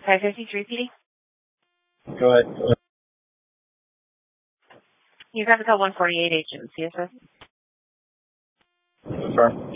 553 PD. Go ahead. You got to call 148 agent, CSS. Confirm.